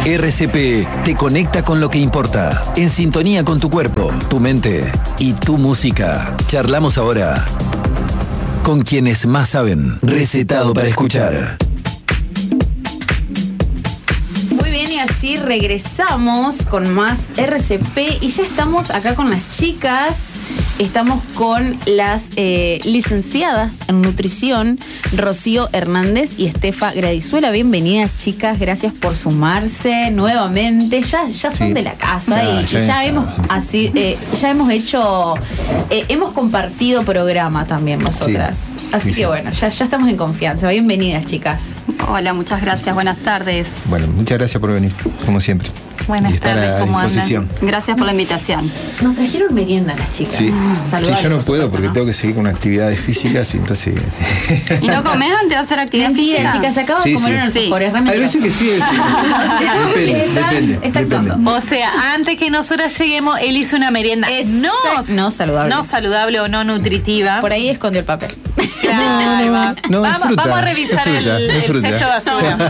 RCP te conecta con lo que importa, en sintonía con tu cuerpo, tu mente y tu música. Charlamos ahora con quienes más saben. Recetado para escuchar. Muy bien, y así regresamos con más RCP y ya estamos acá con las chicas. Estamos con las licenciadas en nutrición, Rocío Hernández y Estefa Gradizuela. Bienvenidas, chicas, gracias por sumarse nuevamente. Ya son de la casa ya hemos hecho, hemos compartido programa también nosotras. Sí. Así que bueno, ya estamos en confianza. Bienvenidas, chicas. Hola, muchas gracias, buenas tardes. Bueno, muchas gracias por venir, como siempre. Buenas tardes, ¿cómo andan? Gracias por la invitación. Nos trajeron merienda las chicas. Sí, yo no puedo porque ¿no? tengo que seguir con actividades físicas y entonces... ¿Y no comés antes de hacer actividad Mentira, física? chicas, se acaba de comer unos alfajores, Hay veces que sí, depende. O sea, antes que nosotras lleguemos, él hizo una merienda no saludable. No saludable o no nutritiva. Por ahí escondió el papel. No, vamos a revisar el cesto de basura.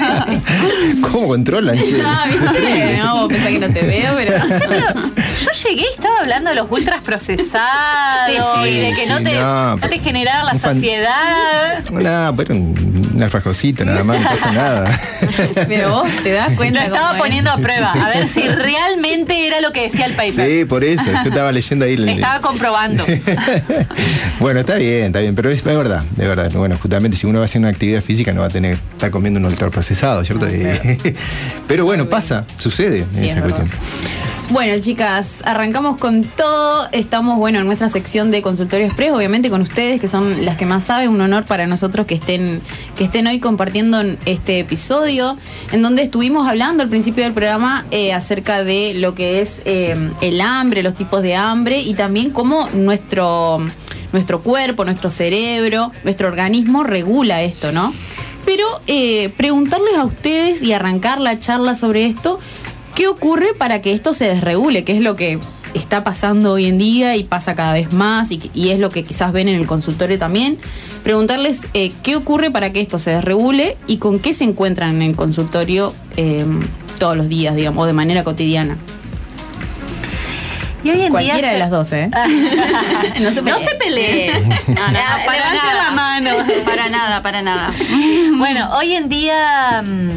¿Cómo controlan, che? ¿Viste? No, vos pensás que no te veo, pero... Yo llegué y estaba hablando de los ultras procesados y de que no te generaba la saciedad. No, pero un alfajorcito nada más, no pasa nada. Pero vos te das cuenta. Lo estaba poniendo a prueba, a ver si realmente era lo que decía el paper. Sí, por eso, yo estaba leyendo ahí. Estaba comprobando. Bueno, está bien, pero es verdad. Bueno, justamente si uno va a hacer una actividad física no va a tener que estar comiendo un ultraprocesado, ¿cierto? Claro. Pero bueno, pasa, sucede sí, esa cuestión. Bueno, chicas, arrancamos con todo. Estamos, en nuestra sección de Consultorio Express, obviamente con ustedes, que son las que más saben. Un honor para nosotros que estén hoy compartiendo este episodio, en donde estuvimos hablando al principio del programa acerca de lo que es el hambre, los tipos de hambre, y también cómo nuestro cuerpo, nuestro cerebro, nuestro organismo regula esto, ¿no? Pero preguntarles a ustedes y arrancar la charla sobre esto, ¿qué ocurre para que esto se desregule? ¿Qué es lo que está pasando hoy en día y pasa cada vez más y es lo que quizás ven en el consultorio también? Preguntarles qué ocurre para que esto se desregule y con qué se encuentran en el consultorio todos los días, digamos, o de manera cotidiana. Y hoy en Cualquiera día de las dos, ¿eh? No se peleen. No, para Levanta nada. la mano. Para nada. Bueno, hoy en día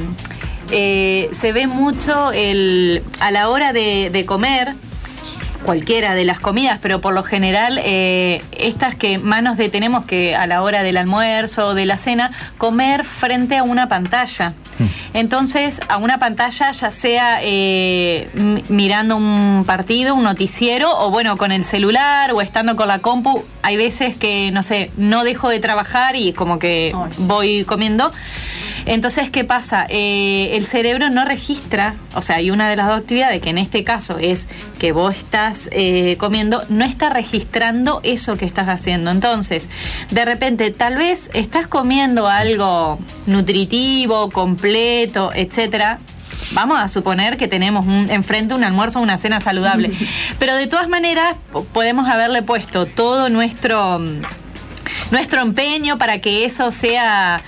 se ve mucho a la hora de comer, cualquiera de las comidas, pero por lo general estas que más nos detenemos que a la hora del almuerzo o de la cena, comer frente a una pantalla. Entonces, a una pantalla, ya sea mirando un partido, un noticiero, o con el celular, o estando con la compu. Hay veces que, no dejo de trabajar y como que voy comiendo. Entonces, ¿qué pasa? El cerebro no registra, y una de las dos actividades, que en este caso es que vos estás comiendo, no está registrando eso que estás haciendo. Entonces, de repente, tal vez estás comiendo algo nutritivo, completo, etcétera. Vamos a suponer que tenemos enfrente un almuerzo o una cena saludable. Pero de todas maneras, podemos haberle puesto todo nuestro empeño para que eso sea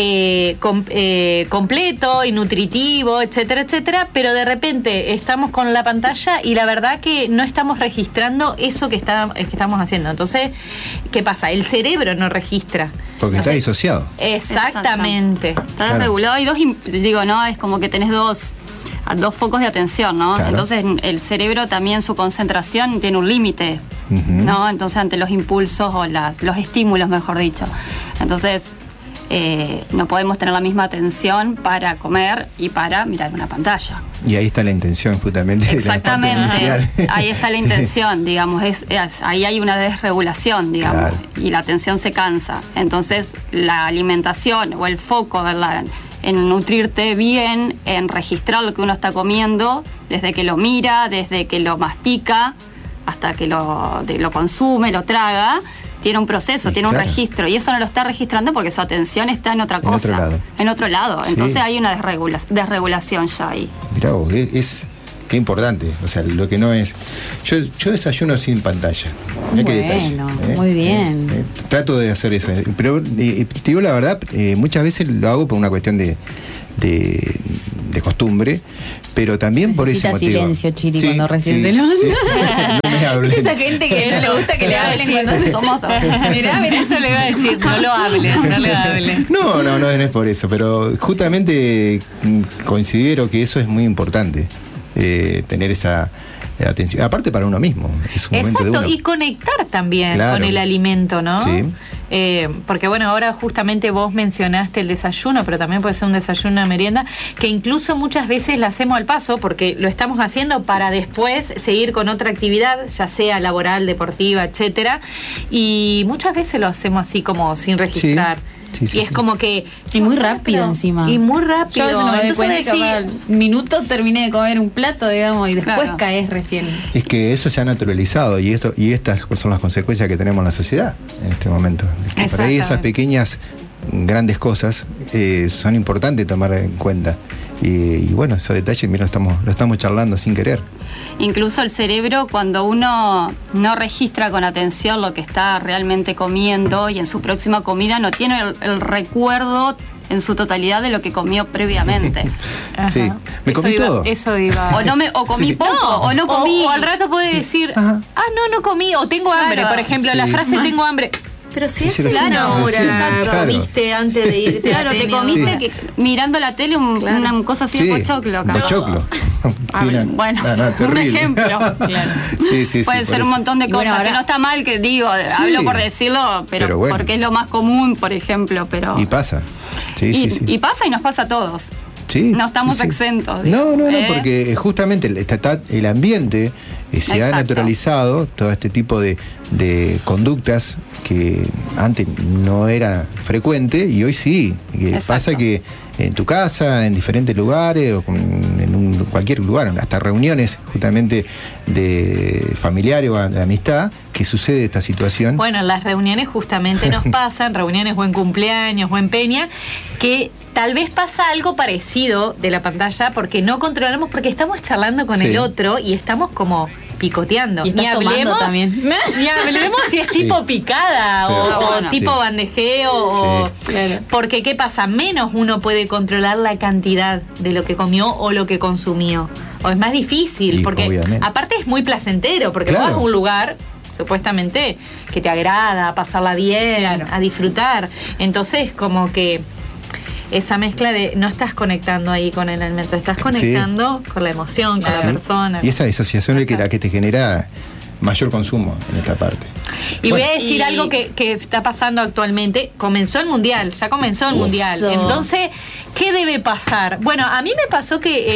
completo y nutritivo, etcétera, etcétera, pero de repente estamos con la pantalla y la verdad que no estamos registrando eso que estamos haciendo. Entonces, ¿qué pasa? El cerebro no registra. Porque está disociado. Exactamente. Está desregulado. Hay es como que tenés dos focos de atención, ¿no? Claro. Entonces el cerebro también, su concentración tiene un límite, ¿no? Entonces ante los impulsos o los estímulos, mejor dicho. Entonces no podemos tener la misma atención para comer y para mirar una pantalla. Y ahí está la intención justamente. Exactamente, ahí está la intención, digamos, ahí hay una desregulación, digamos, claro. Y la atención se cansa. Entonces la alimentación o el foco, ¿verdad?, en nutrirte bien, en registrar lo que uno está comiendo, desde que lo mira, desde que lo mastica, hasta que lo consume, lo traga, tiene un proceso, tiene un registro, y eso no lo está registrando porque su atención está en otra cosa. En otro lado. Sí. Entonces hay una desregulación ya ahí. Mirá vos, qué importante, lo que no es... Yo desayuno sin pantalla. Mirá qué detalle. Muy bien. Trato de hacer eso, pero te digo la verdad, muchas veces lo hago por una cuestión de de costumbre, pero también por ese Necesita motivo. silencio, Chiri, cuando recién se lo... No me hablen. Esa gente que no le gusta que le hablen cuando somos todos. Mirá, Eso le iba a decir, no lo hable, no le hable. No es por eso, pero justamente considero que eso es muy importante, tener esa atención, aparte para uno mismo, es un momento de Exacto, uno. y conectar también Claro. con el alimento, ¿no? Sí. Porque bueno, ahora justamente vos mencionaste el desayuno, pero también puede ser un desayuno, una merienda, que incluso muchas veces la hacemos al paso, porque lo estamos haciendo para después seguir con otra actividad, ya sea laboral, deportiva, etcétera, y muchas veces lo hacemos así como sin registrar. Sí, y es como que... Y muy rápido encima. Y muy rápido. Yo a veces no me doy Entonces cuenta que decís, al minuto terminé de comer un plato, digamos, y después Claro. caes recién. Es que eso se ha naturalizado y estas son las consecuencias que tenemos en la sociedad en este momento. Que por ahí esas pequeñas, grandes cosas son importantes tomar en cuenta. Y bueno, esos detalles, mira, lo estamos charlando sin querer. Incluso el cerebro, cuando uno no registra con atención lo que está realmente comiendo y en su próxima comida no tiene el recuerdo en su totalidad de lo que comió previamente. Ajá. Sí, me comí todo. Eso iba. O comí Sí. poco, o no comí. O al rato puede decir, Ajá. no comí, o tengo hambre. Claro. Por ejemplo, Sí. la frase tengo hambre. Pero si Sí, hace sí, una sí, hora exacto. comiste antes de irte. Claro, te comiste Sí. que, mirando la tele una cosa así de pochoclo. un capaz. pochoclo. Ah, bueno, un terrible. ejemplo. Sí, Puede por ser un eso. montón de Y cosas, bueno, ahora- que no está mal que digo, hablo por decirlo, pero bueno. porque es lo más común, por ejemplo, pero... Y pasa. Sí. Y pasa y nos pasa a todos. Sí, No estamos sí. exentos. No, digo, porque justamente el ambiente se ha Exacto. naturalizado todo este tipo de conductas que antes no era frecuente y hoy sí. Que Exacto. pasa que en tu casa, en diferentes lugares o en cualquier lugar, hasta reuniones justamente de familiares o de amistad, que sucede esta situación. Bueno, en las reuniones justamente nos pasan, reuniones o en cumpleaños o en peña, que tal vez pasa algo parecido de la pantalla porque no controlamos, porque estamos charlando con Sí. el otro y estamos como picoteando. Y estás tomando también. Ni hablemos si es Sí. tipo picada Pero- o bueno. tipo Sí. bandejeo o... Sí. Claro. Porque ¿qué pasa? Menos uno puede controlar la cantidad de lo que comió o lo que consumió. O es más difícil, Y, porque obviamente. aparte es muy placentero, porque Claro. vas a un lugar supuestamente que te agrada, a pasarla bien, Claro. a disfrutar. Entonces como que esa mezcla de no estás conectando ahí con el alimento, estás conectando con la emoción, con Sí. la persona. Y esa disociación es la que te genera mayor consumo en esta parte. Y Bueno. voy a decir Y- algo que está pasando actualmente. Comenzó el mundial, ya comenzó el Eso. mundial. Entonces, ¿qué debe pasar? Bueno, a mí me pasó que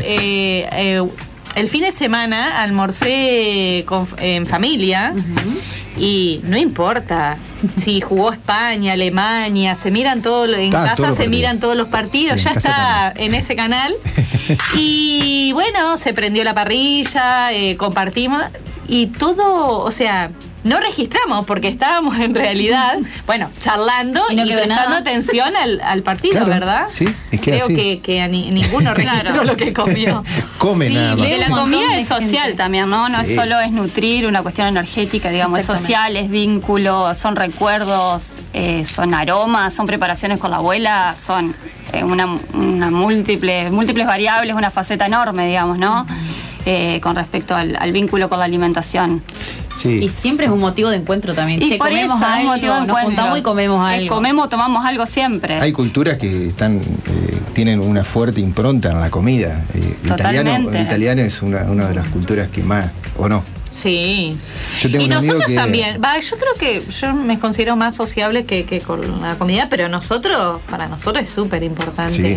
el fin de semana almorcé en familia. Y no importa si jugó España, Alemania, se miran todos en todos casa, los se partidos. miran todos los partidos, Sí, ya en casa está también. en ese canal. Y bueno, se prendió la parrilla, compartimos y todo, o sea, no registramos porque estábamos en realidad, bueno, charlando Y y, no quedó prestando nada. atención al partido, Claro, ¿verdad? sí, es que Creo así. que a ninguno registró Claro. lo que comió. Come Sí, nada más. veo Que la un montón comida de es social gente. también, ¿no? No Sí. es solo es nutrir, una cuestión energética, digamos, es Exactamente. social, es vínculo, son recuerdos, son aromas, son preparaciones con la abuela, son una múltiples variables, una faceta enorme, digamos, ¿no? Con respecto al vínculo con la alimentación. Sí. Y siempre es un motivo de encuentro también. Y Che, por comemos eso, es algo, motivo de nos encuentro. juntamos y comemos algo. Comemos, tomamos algo siempre. Hay culturas que tienen una fuerte impronta en la comida. Totalmente. El italiano es una de las culturas que más, ¿o no? Sí. Yo tengo Y un amigo nosotros que- también. Yo creo que yo me considero más sociable que con la comida, pero para nosotros es súper importante.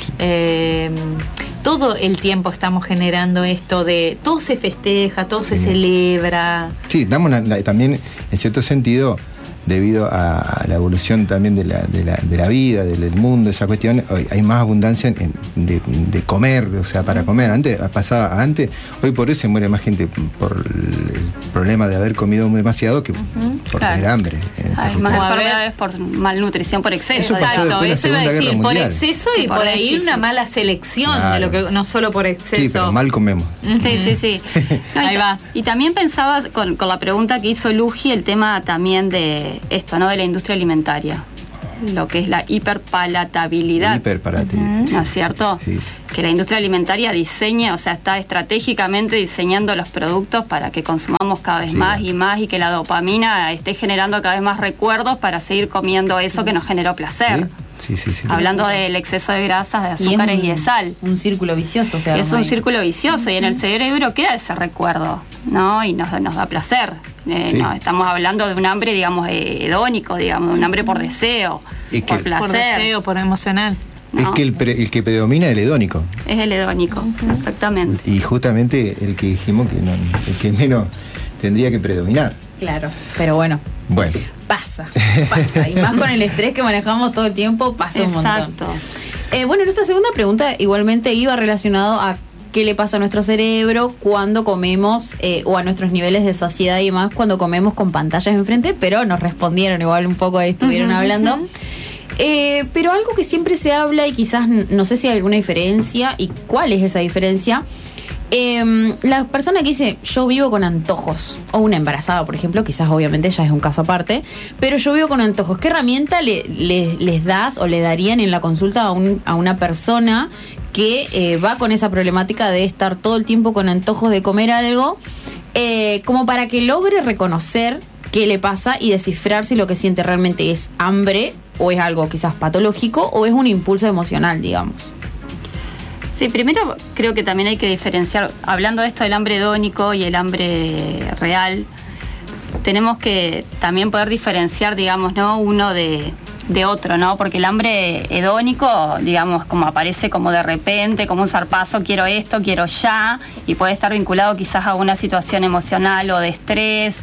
Todo el tiempo estamos generando esto de todo se festeja, todo se celebra. Sí, damos también, en cierto sentido, debido a la evolución también de la vida, del mundo, esa cuestión, hoy hay más abundancia de comer, o sea, para comer. Antes, hoy por eso se muere más gente por el problema de haber comido demasiado que por Claro. tener hambre. Hay O más a ver- enfermedades por malnutrición, por exceso. Eso pasó Exacto, después de la eso iba a Segunda decir, Guerra por Mundial. exceso y Por por ahí déficit. una mala selección de Claro. lo que no solo por exceso. Sí, pero mal comemos. Sí. No, Ahí va. Y también pensaba con la pregunta que hizo Luji, el tema también de esto, ¿no? De la industria alimentaria. lo que es la hiperpalatabilidad. ¿No es cierto? Sí. Que la industria alimentaria diseña, o sea, está estratégicamente diseñando los productos para que consumamos cada vez más y más, y que la dopamina esté generando cada vez más recuerdos para seguir comiendo eso que nos generó placer. Sí. Hablando del exceso de grasas, de azúcares y de sal. Un círculo vicioso, o sea. Es un círculo vicioso y en el cerebro queda ese recuerdo, ¿no? Y nos da placer. No, estamos hablando de un hambre, digamos, hedónico, digamos, un hambre por deseo, por placer. Por deseo, por emocional. ¿No? Es que el que predomina es el hedónico. Es el hedónico, exactamente. Y justamente el que dijimos que no, el que menos tendría que predominar. Claro, pero bueno. Pasa. Y más con el estrés que manejamos todo el tiempo, pasa un montón. Exacto. Bueno, nuestra segunda pregunta igualmente iba relacionado a qué le pasa a nuestro cerebro cuando comemos, o a nuestros niveles de saciedad y demás cuando comemos con pantallas enfrente, pero nos respondieron igual un poco, estuvieron hablando. Pero algo que siempre se habla y quizás no sé si hay alguna diferencia y cuál es esa diferencia. La persona que dice yo vivo con antojos, o una embarazada por ejemplo, quizás obviamente ya es un caso aparte, pero yo vivo con antojos, ¿qué herramienta les das o le darían en la consulta a una persona que va con esa problemática de estar todo el tiempo con antojos de comer algo, como para que logre reconocer qué le pasa y descifrar si lo que siente realmente es hambre o es algo quizás patológico o es un impulso emocional, digamos? Sí, primero creo que también hay que diferenciar, hablando de esto del hambre hedónico y el hambre real, tenemos que también poder diferenciar, digamos, ¿no?, uno de otro, ¿no? Porque el hambre hedónico, digamos, como aparece como de repente, como un zarpazo, quiero esto, quiero ya, y puede estar vinculado quizás a una situación emocional o de estrés,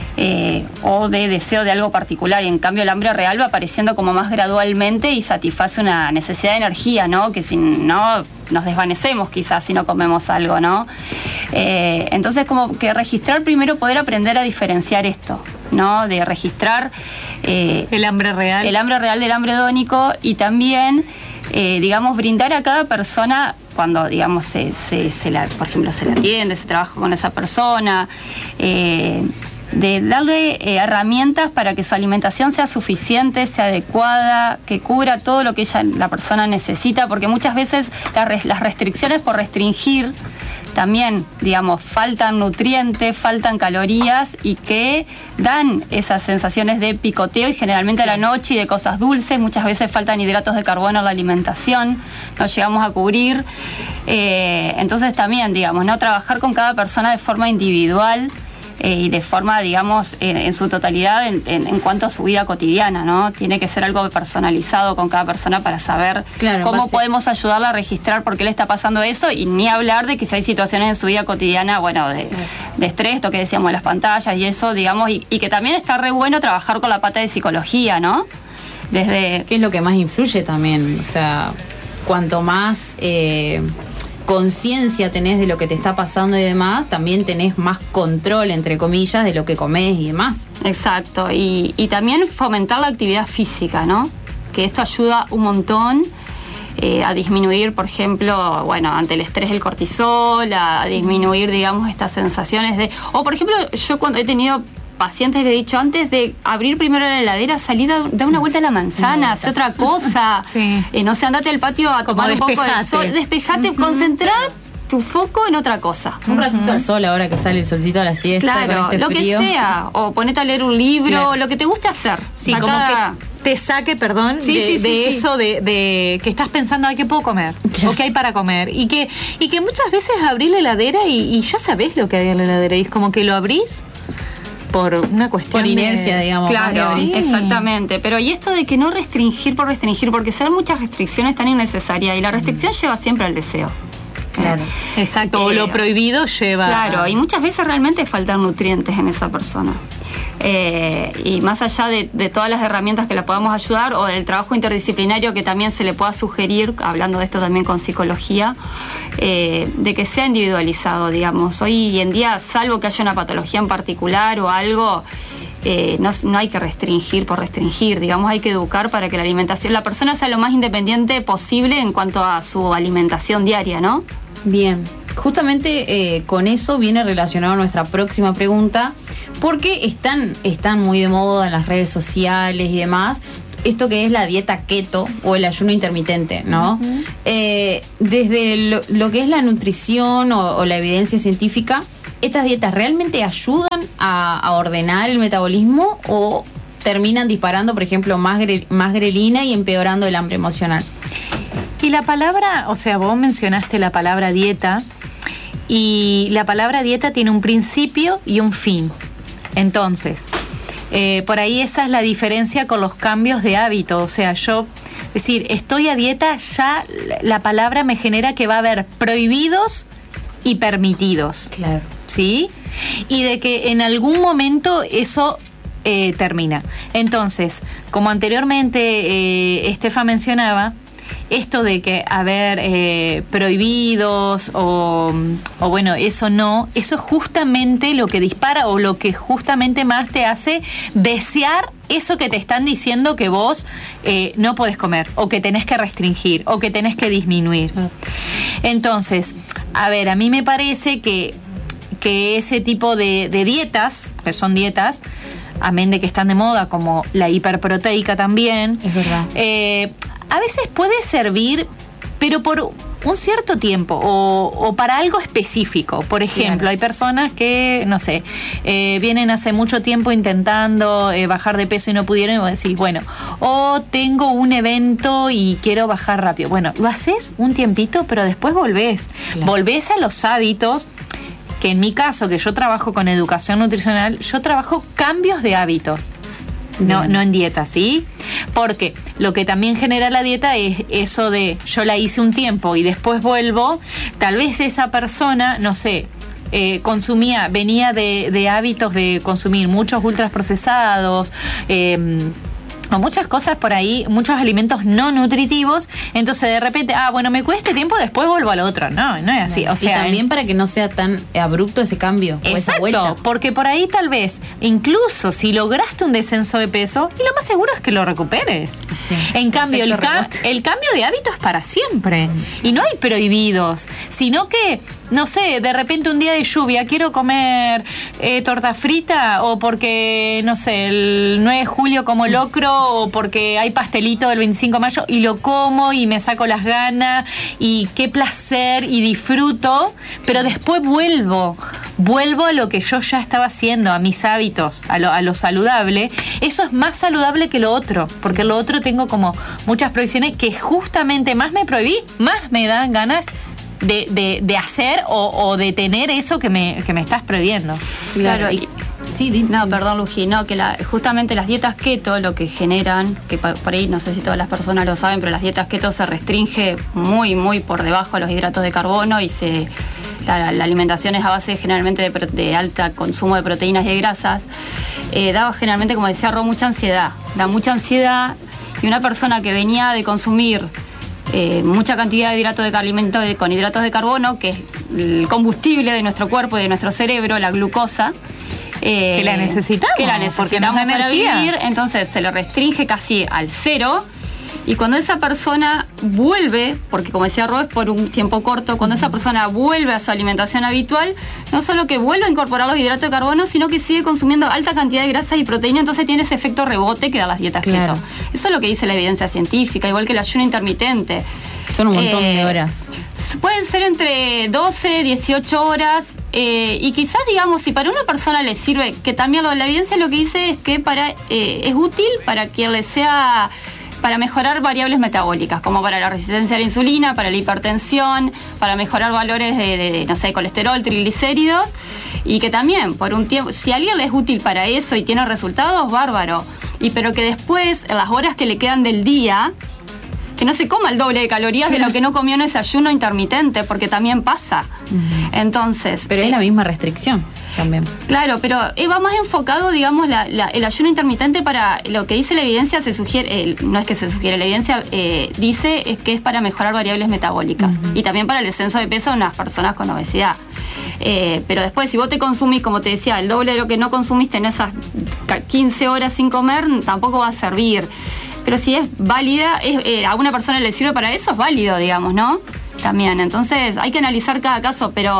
o de deseo de algo particular, y en cambio el hambre real va apareciendo como más gradualmente y satisface una necesidad de energía, ¿no? Que si no nos desvanecemos quizás si no comemos algo, ¿no? Entonces como que registrar primero, poder aprender a diferenciar esto, ¿no? De registrar el hambre real del hambre hedónico, y también digamos brindar a cada persona cuando digamos por ejemplo se la atiende, se trabaja con esa persona, de darle herramientas para que su alimentación sea suficiente, sea adecuada, que cubra todo lo que la persona necesita, porque muchas veces las restricciones por restringir también, digamos, faltan nutrientes, faltan calorías, y que dan esas sensaciones de picoteo, y generalmente a la noche, y de cosas dulces. Muchas veces faltan hidratos de carbono en la alimentación, no llegamos a cubrir. Entonces también, digamos, no trabajar con cada persona de forma individual, y de forma, digamos, en su totalidad en cuanto a su vida cotidiana, ¿no? Tiene que ser algo personalizado con cada persona para saber cómo podemos ayudarla a registrar por qué le está pasando eso, y ni hablar de que si hay situaciones en su vida cotidiana, bueno, de estrés, esto que decíamos de las pantallas y eso, digamos, y que también está re bueno trabajar con la pata de psicología, ¿no? ¿Qué es lo que más influye también? O sea, cuanto más conciencia tenés de lo que te está pasando y demás, también tenés más control, entre comillas, de lo que comés y demás. Exacto, y también fomentar la actividad física, ¿no? Que esto ayuda un montón a disminuir, por ejemplo, bueno, ante el estrés, el cortisol, a disminuir, digamos, estas sensaciones o por ejemplo, yo cuando he tenido pacientes le he dicho, antes de abrir primero la heladera, salí, da una vuelta a la manzana, hace otra cosa. No sé, andate al patio a tomar un poco de sol, despejate, concentrá tu foco en otra cosa. Un ratito al sol ahora que sale el solcito a la siesta. Claro, con este lo frío. Que sea, o ponete a leer un libro, lo que te guste hacer. Sí, como que te saque, perdón, de eso de que estás pensando, ¿qué puedo comer? Claro. ¿O qué hay para comer? Y que muchas veces abrís la heladera y ya sabés lo que hay en la heladera, y es como que lo abrís por una cuestión por inercia, digamos. Claro, exactamente. Pero y esto de que no restringir por restringir, porque ser muchas restricciones tan innecesarias, y la restricción lleva siempre al deseo. Claro, exacto. O lo prohibido lleva. Claro, y muchas veces realmente faltan nutrientes en esa persona. Y más allá de todas las herramientas que la podamos ayudar, o del trabajo interdisciplinario que también se le pueda sugerir, hablando de esto también con psicología, de que sea individualizado, digamos. Hoy en día, salvo que haya una patología en particular o algo, no hay que restringir por restringir, digamos, hay que educar para que la persona sea lo más independiente posible en cuanto a su alimentación diaria, ¿no? Bien, justamente con eso viene relacionado nuestra próxima pregunta, porque están muy de moda en las redes sociales y demás esto que es la dieta keto o el ayuno intermitente, ¿no? Uh-huh. Desde lo que es la nutrición o la evidencia científica, ¿estas dietas realmente ayudan a ordenar el metabolismo o terminan disparando, por ejemplo, más grelina y empeorando el hambre emocional? Y la palabra, o sea, vos mencionaste la palabra dieta, y la palabra dieta tiene un principio y un fin. Entonces, por ahí esa es la diferencia con los cambios de hábito. O sea, yo decir, estoy a dieta, ya la palabra me genera que va a haber prohibidos y permitidos. Claro. ¿Sí? Y de que en algún momento eso termina. Entonces, como anteriormente Estefa mencionaba, esto de que haber prohibidos o bueno, eso es justamente lo que dispara o lo que justamente más te hace desear eso que te están diciendo que vos no podés comer, o que tenés que restringir, o que tenés que disminuir. Entonces, a ver, a mí me parece que ese tipo de dietas, que son dietas, amén de que están de moda, como la hiperproteica también, es verdad. A veces puede servir, pero por un cierto tiempo o para algo específico. Por ejemplo, claro, hay personas que, no sé, vienen hace mucho tiempo intentando bajar de peso y no pudieron, y vos decís, bueno, o tengo un evento y quiero bajar rápido. Bueno, lo haces un tiempito, pero después volvés. Claro. Volvés a los hábitos, que en mi caso, que yo trabajo con educación nutricional, yo trabajo cambios de hábitos. No en dieta, ¿sí? Porque lo que también genera la dieta es eso de yo la hice un tiempo y después vuelvo. Tal vez esa persona, no sé, venía de hábitos de consumir muchos ultraprocesados, o muchas cosas por ahí, muchos alimentos no nutritivos, entonces de repente, bueno, me cuesta tiempo, después vuelvo al otro. No es así. O sea, y también para que no sea tan abrupto ese cambio. Exacto, o esa vuelta. Porque por ahí tal vez, incluso si lograste un descenso de peso, y lo más seguro es que lo recuperes. Sí. En cambio, el cambio de hábito es para siempre. Y no hay prohibidos, sino que, no sé, de repente un día de lluvia quiero comer torta frita, o porque, no sé, el 9 de julio como locro, o porque hay pastelito del 25 de mayo y lo como y me saco las ganas y qué placer y disfruto, pero después vuelvo a lo que yo ya estaba haciendo, a mis hábitos, a lo saludable. Eso es más saludable que lo otro, porque lo otro tengo como muchas prohibiciones que justamente más me prohibí, más me dan ganas de hacer o de tener eso que me estás prohibiendo. Claro. Sí, no, perdón, Luji, no, que justamente las dietas keto lo que generan, que por ahí no sé si todas las personas lo saben, pero las dietas keto se restringe muy, muy por debajo a los hidratos de carbono y la alimentación es a base generalmente de alta consumo de proteínas y de grasas. Da generalmente, como decía Ro, da mucha ansiedad, y una persona que venía de consumir mucha cantidad de alimento con hidratos de carbono, que es el combustible de nuestro cuerpo y de nuestro cerebro, la glucosa, que la necesitamos, porque nos da para vivir, entonces se le restringe casi al cero. Y cuando esa persona vuelve, porque como decía Ro, es por un tiempo corto, cuando esa persona vuelve a su alimentación habitual, no solo que vuelve a incorporar los hidratos de carbono, sino que sigue consumiendo alta cantidad de grasa y proteína, entonces tiene ese efecto rebote que da las dietas keto. Eso es lo que dice la evidencia científica, igual que el ayuno intermitente. Son un montón de horas. Pueden ser entre 12, 18 horas, y quizás, digamos, si para una persona le sirve, que también la evidencia lo que dice es que es útil para que le sea, para mejorar variables metabólicas, como para la resistencia a la insulina, para la hipertensión, para mejorar valores de no sé, colesterol, triglicéridos, y que también, por un tiempo, si a alguien le es útil para eso y tiene resultados, bárbaro. Pero que después, en las horas que le quedan del día, que no se coma el doble de calorías de lo que no comió en ese ayuno intermitente, porque también pasa. Entonces... Pero es la misma restricción también. Claro, pero va más enfocado, digamos, el ayuno intermitente para lo que dice la evidencia, se sugiere, no es que se sugiere, la evidencia dice es que es para mejorar variables metabólicas y también para el descenso de peso en las personas con obesidad. Pero después, si vos te consumís, como te decía, el doble de lo que no consumiste en esas 15 horas sin comer, tampoco va a servir. Pero si es válida, a una persona le sirve para eso, es válido, digamos, ¿no? También, entonces hay que analizar cada caso, pero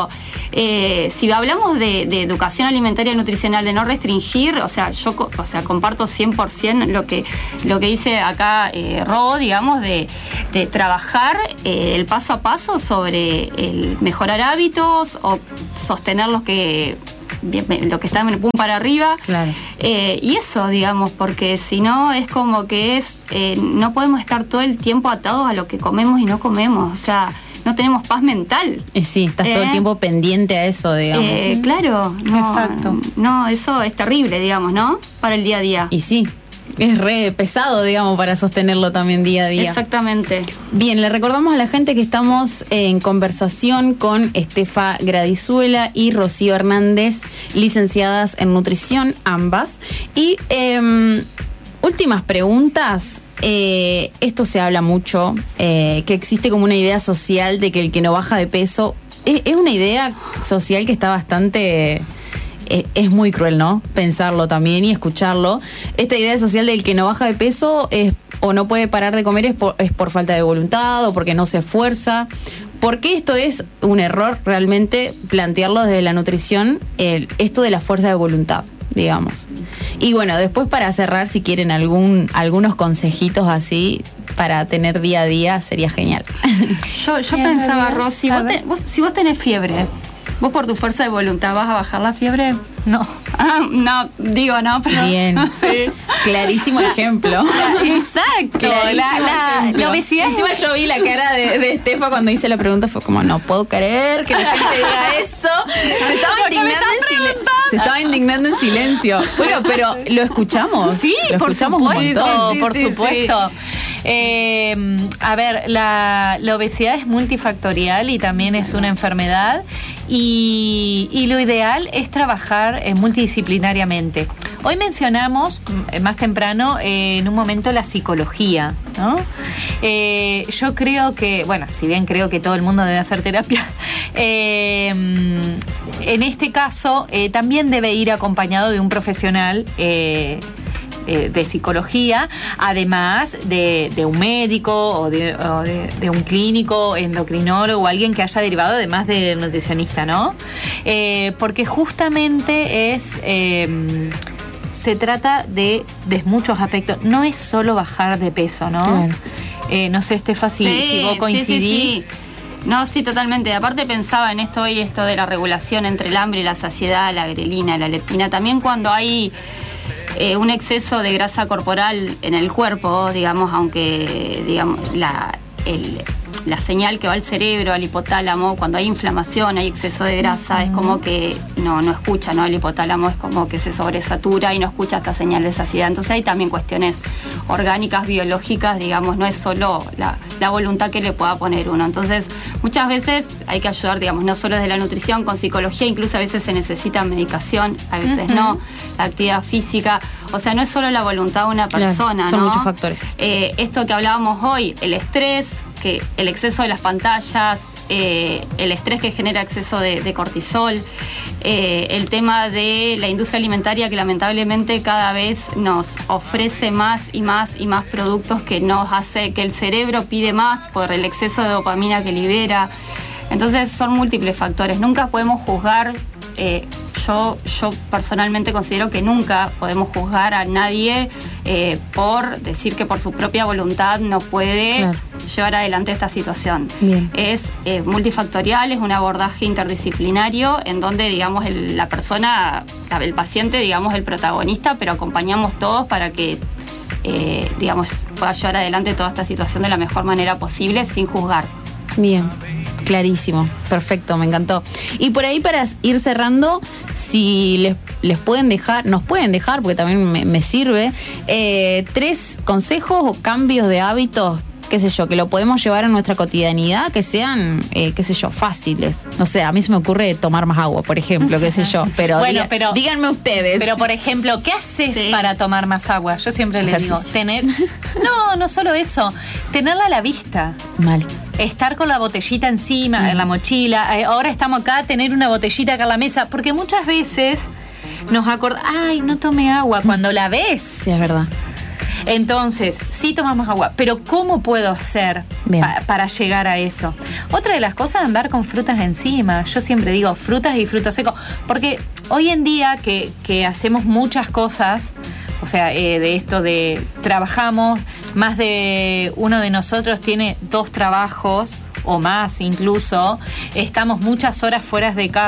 Si hablamos de educación alimentaria y nutricional, de no restringir, yo comparto 100% lo que dice acá Ro, digamos, de trabajar el paso a paso sobre el mejorar hábitos o sostener lo que está en el pum para arriba. Claro. Y eso, digamos, porque si no es como que no podemos estar todo el tiempo atados a lo que comemos y no comemos, o sea, no tenemos paz mental. Sí, estás todo el tiempo pendiente a eso, digamos. Claro, no, exacto. No, eso es terrible, digamos, ¿no? Para el día a día. Y sí, es re pesado, digamos, para sostenerlo también día a día. Exactamente. Bien, le recordamos a la gente que estamos en conversación con Estefa Gradizuela y Rocío Hernández, licenciadas en nutrición, ambas. Y últimas preguntas. Esto se habla mucho, que existe como una idea social de que el que no baja de peso, es una idea social que está bastante... Es muy cruel, ¿no? Pensarlo también y escucharlo. Esta idea social del que no baja de peso o no puede parar de comer es por falta de voluntad o porque no se esfuerza. ¿Por qué esto es un error realmente plantearlo desde la nutrición, esto de la fuerza de voluntad, digamos? Y bueno, después para cerrar, si quieren algunos consejitos así para tener día a día, sería genial. Yo pensaba, Ros, si vos tenés fiebre, ¿vos por tu fuerza de voluntad vas a bajar la fiebre? No. No, digo no, pero... Bien, sí. Clarísimo ejemplo. Exacto. La obesidad... Encima yo vi la cara de Estefa cuando hice la pregunta, fue como, no puedo creer que la gente diga eso. Se estaba indignando en silencio. Bueno, pero lo escuchamos. Sí, lo escuchamos un montón. Por supuesto. A ver, la obesidad es multifactorial y también es una enfermedad y lo ideal es trabajar multidisciplinariamente. Hoy mencionamos más temprano en un momento la psicología, ¿no? Yo creo que, bueno, si bien creo que todo el mundo debe hacer terapia, en este caso también debe ir acompañado de un profesional de psicología, además de un médico o de un clínico, endocrinólogo o alguien que haya derivado además del nutricionista, ¿no? Porque justamente se trata de muchos aspectos, no es solo bajar de peso, ¿no? Claro. No sé, Estefa, si vos coincidís. Sí. No, sí, totalmente. Aparte pensaba en esto de la regulación entre el hambre y la saciedad, la grelina, la leptina. También cuando hay un exceso de grasa corporal en el cuerpo, digamos, aunque digamos la señal que va al cerebro, al hipotálamo, cuando hay inflamación, hay exceso de grasa, es como que no escucha, ¿no? El hipotálamo es como que se sobresatura y no escucha esta señal de saciedad. Entonces hay también cuestiones orgánicas, biológicas, digamos, no es solo la voluntad que le pueda poner uno. Entonces muchas veces hay que ayudar, digamos, no solo desde la nutrición, con psicología, incluso a veces se necesita medicación, a veces no, la actividad física, o sea, no es solo la voluntad de una persona, son ¿no? muchos factores. Esto que hablábamos hoy, el estrés, que el exceso de las pantallas, el estrés que genera exceso de cortisol, el tema de la industria alimentaria que lamentablemente cada vez nos ofrece más y más y más productos que nos hace que el cerebro pide más por el exceso de dopamina que libera. Entonces son múltiples factores, nunca podemos juzgar. Yo personalmente considero que nunca podemos juzgar a nadie por decir que por su propia voluntad no puede llevar adelante esta situación. Bien. Es multifactorial, es un abordaje interdisciplinario en donde, digamos, la persona, el paciente, digamos, el protagonista, pero acompañamos todos para que, digamos, pueda llevar adelante toda esta situación de la mejor manera posible sin juzgar. Bien. Clarísimo, perfecto, me encantó. Y por ahí para ir cerrando, si les pueden dejar, nos pueden dejar, porque también me sirve, 3 consejos o cambios de hábitos, qué sé yo, que lo podemos llevar a nuestra cotidianidad, que sean, qué sé yo, fáciles. No sé, a mí se me ocurre tomar más agua, por ejemplo, qué sé yo. Pero, bueno, díganme ustedes. Pero, por ejemplo, ¿qué haces para tomar más agua? Yo siempre les digo, no solo eso, tenerla a la vista. Mal. Estar con la botellita encima, en la mochila. Ahora estamos acá, tener una botellita acá en la mesa, porque muchas veces nos acordamos, ay, no tomé agua, cuando la ves. Sí, es verdad. Entonces, sí tomamos agua, pero ¿cómo puedo hacer para llegar a eso? Otra de las cosas es andar con frutas encima. Yo siempre digo frutas y frutos secos, porque hoy en día que hacemos muchas cosas, o sea, de esto de trabajamos, más de uno de nosotros tiene 2 trabajos o más incluso, estamos muchas horas fuera de casa.